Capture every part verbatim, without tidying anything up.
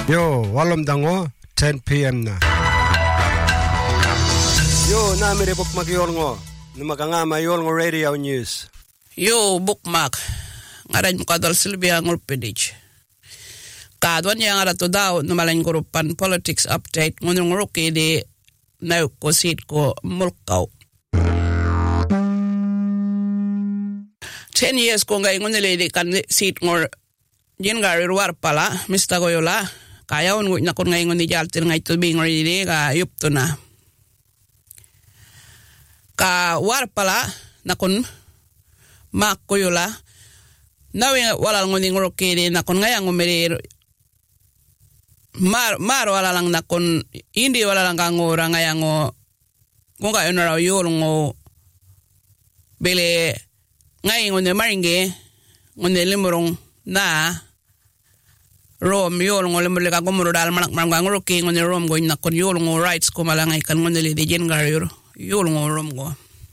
Yo, walumdango ten p.m. na. Yo, namire bookmark yolngo. Numakangama yolngo radio news. Yo, bookmark. Ngaran mo kadal Silvia Ngurpedich. Kadwan yang ara to daw numalan grupan politics update ngunung ruki di nauk ko seat ko mulkaw. Ten years ko ngay ngunili di kan seat ngor jin gari ruar pala Mister Goyola. Kaya un na kun ngay nguni jaltir ngay tubing ngori di ka yupto na. Ka war pala na kun mak Goyola. Nawi wala nguni ngoroke di na kun ngay ang umiri mar mar wala lang na kun hindi wala lang kangura ngay ang kung kayo na raw yun ngo bili ngay nguni maringi nguni limurong na Rom yol ngol mo lega gumuro dal manak mam ngoro ki ngone rom go na kon yol ngo rights ko malangay kan ngone le de jen gar yol yol ngo rom go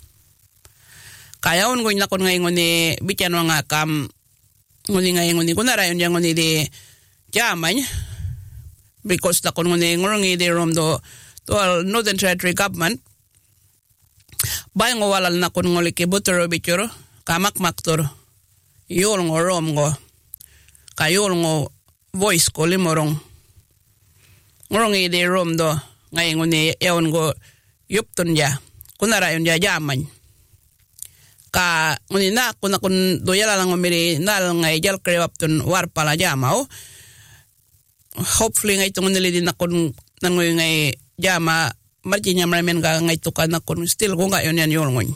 kaya on go na kon ngay ngone bitan nga kam ngone ngay ngone ko na rayon yang ngone de jamany because ta kon ngone ngoro ngi de rom do to Northern Territory government bay ngo walal na kon ngole ke botoro bichoro kamak maktor yol ngo rom go kayol ngo voice ko limorong ngorong ide rom do ngay ngone eon go yupton ja kunara yon ja jaman ka ngone na kuna kun do yala lang umiri nal ngay jal krewapton war pala jamao hopefully ngay tong nili din akon nangoy ngay jama marjinya maramen ga ngay tukan akon still ko nga yon yan yon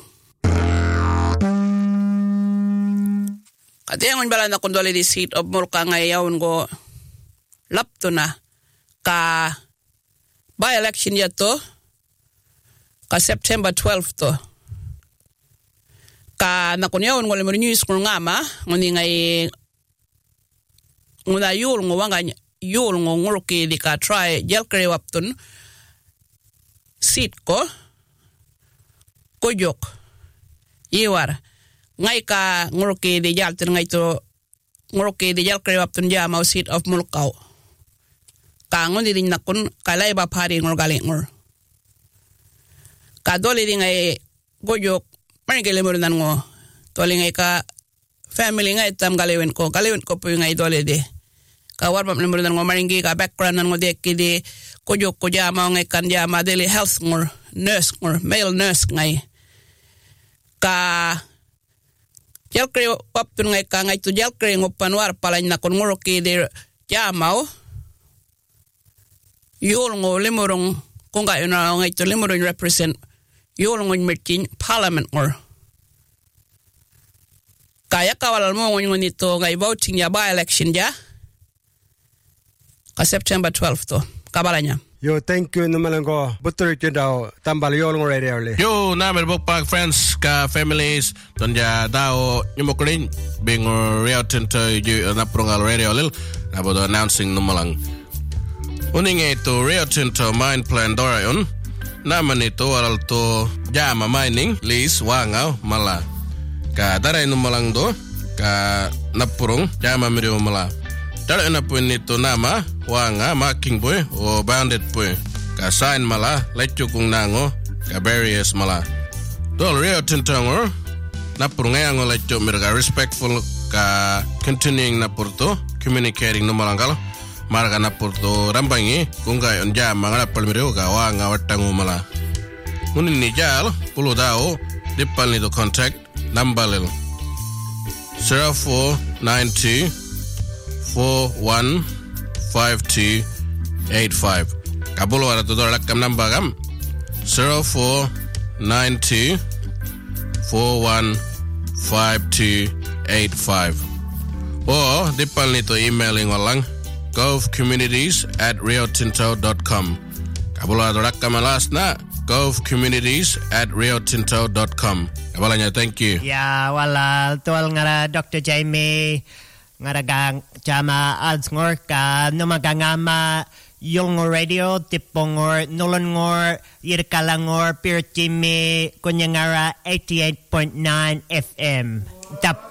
katiyangon bala na kun dole di seat of Murka ngay yaon go lapto na ka by election yato ka September twelfth to ka nakunyaon ngol mo news ko ngama ngoni ngay ngula yul ngo wanga yul ngo ngurki di ka try jel kre wapton seat ko kojok iwar ngay ka ngurki di jalter ngay to ngurki di jel kre wapton jama seat of Mulkaw kangon di din nakun kalay ba pari ngor galing ngor kadoli di ngay gojok marigele mo nan ngo toli ngay ka family ngay tam galewen ko galewen ko po ngay dole de ka war pam mo nan ngo maringi ka background nan ngo de kidi gojok ko jama ngay kan jama deli health ngor nurse ngor male nurse ngay ka jalkre waptun ngay ka ngay tu jalkre ngopan war palay nakun ngor kidi jama yol ngo limurong kung kayo na ngay ito limurong represent yol ngo mertin parliament ngor kaya kawalal mo ngo nito ngay voting ya by election ja ka September twelfth to kabalanya. Yo, thank you naman ko butur ito daw tambal yol ngo radio le yo namer bookmark friends ka families tonja daw nyumokrin bing real tinto you na prongal radio lil about announcing numalang uning ito Rio Tinto mine plan dorayon naman ito aral to jama mining lease wangaw mala ka daray numalang do ka napurong jama miriw mala daray na po nito nama wanga making boy o bandit boy ka sign mala letyo kung nango ka barriers mala do Rio Tinto ngor napurong ngayon letyo mirga respectful ka continuing napurto communicating numalang kalo marga na porto rambangi kunga on jama ngala palmiro ga wa nga watangu mala munin ni jal pulo dao dipal ni do contact number lel zero four nine two four one five two eight five kabulo ara to dor kam number gam zero four nine two four one five two eight five o dipal ni to emailing walang govcommunities at riotinto dot com. Kabula dorak kamalas na govcommunities at riotinto dot com. Kabalanya, thank you. Ya, wala tual ngara Doctor Jamie ngara gang jama ads ngor ka numagangama yung radio tipongor nolongor yirkalangor pirtimi kunyangara eighty-eight point nine F M. Tap